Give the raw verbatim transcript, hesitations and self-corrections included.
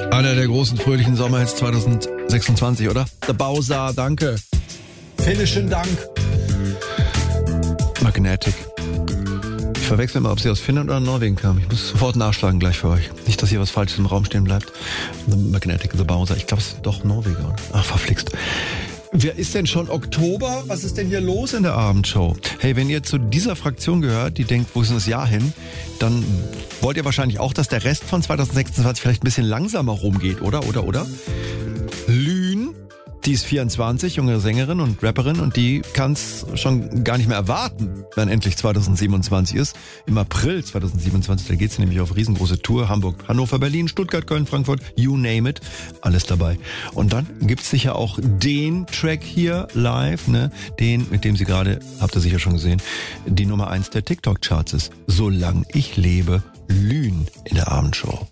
Einer der großen fröhlichen Sommerhits zwanzig sechsundzwanzig, oder? Der Bowser, danke. Finnischen Dank. Magnetic. Ich verwechsel mal, ob sie aus Finnland oder Norwegen kam. Ich muss sofort nachschlagen gleich für euch. Nicht, dass hier was Falsches im Raum stehen bleibt. The Magnetic, The Bowser. Ich glaube, es ist doch Norweger, oder? Ach, verflixt. Wer ist denn schon Oktober? Was ist denn hier los in der Abendshow? Hey, wenn ihr zu dieser Fraktion gehört, die denkt, wo ist denn das Jahr hin, dann wollt ihr wahrscheinlich auch, dass der Rest von zwanzig sechsundzwanzig vielleicht ein bisschen langsamer rumgeht, oder? Oder, oder? Lühn, die ist vierundzwanzig, junge Sängerin und Rapperin, und die kann es schon gar nicht mehr erwarten, wenn endlich zwanzig siebenundzwanzig ist. Im April zwanzig siebenundzwanzig, da geht's nämlich auf riesengroße Tour. Hamburg, Hannover, Berlin, Stuttgart, Köln, Frankfurt, you name it, alles dabei. Und dann gibt's sicher auch den Track hier live, ne, den, mit dem sie gerade, habt ihr sicher schon gesehen, die Nummer eins der TikTok-Charts ist. Solange ich lebe, Lühn in der Abendshow.